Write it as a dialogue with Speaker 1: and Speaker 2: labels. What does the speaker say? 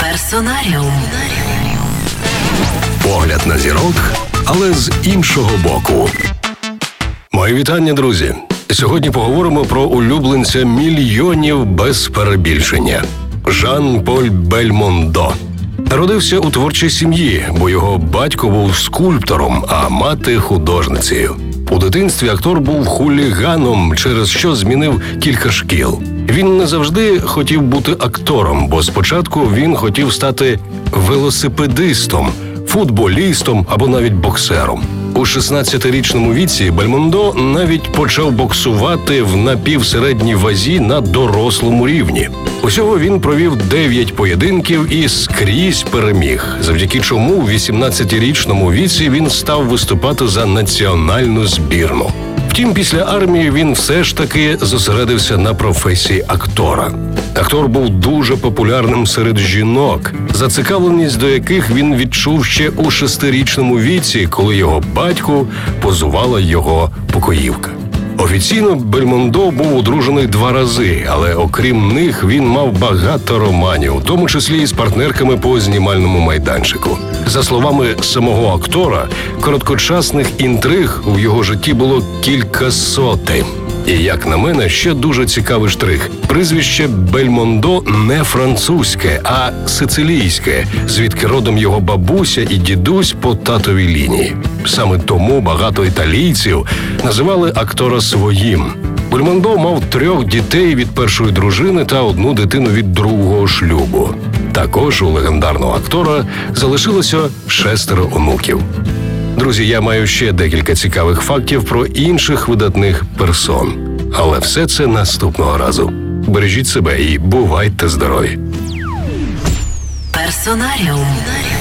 Speaker 1: Персонаріум.
Speaker 2: Погляд на зірок, але з іншого боку. Мої вітання, друзі! Сьогодні поговоримо про улюбленця мільйонів без перебільшення – Жан-Поль Бельмондо. Народився у творчій сім'ї, бо його батько був скульптором, а мати – художницею. У дитинстві актор був хуліганом, через що змінив кілька шкіл. Він не завжди хотів бути актором, бо спочатку він хотів стати велосипедистом, футболістом або навіть боксером. У 16-річному віці Бельмондо навіть почав боксувати в напівсередній вазі на дорослому рівні. Усього він провів 9 поєдинків і скрізь переміг, завдяки чому у 18-річному віці він став виступати за національну збірну. Втім, після армії він все ж таки зосередився на професії актора. Актор був дуже популярним серед жінок, зацікавленість до яких він відчув ще у 6-річному віці, коли його батьку позувала його покоївка. Офіційно Бельмондо був одружений 2 рази, але окрім них він мав багато романів, у тому числі і з партнерками по знімальному майданчику. За словами самого актора, короткочасних інтриг у його житті було кілька сотень. І, як на мене, ще дуже цікавий штрих. Прізвище Бельмондо не французьке, а сицилійське, звідки родом його бабуся і дідусь по татовій лінії. Саме тому багато італійців називали актора своїм. Бельмондо мав 3 дітей від першої дружини та 1 дитину від другого шлюбу. Також у легендарного актора залишилося 6 онуків. Друзі, я маю ще декілька цікавих фактів про інших видатних персон. Але все це наступного разу. Бережіть себе і бувайте здорові!
Speaker 1: Персонаріум.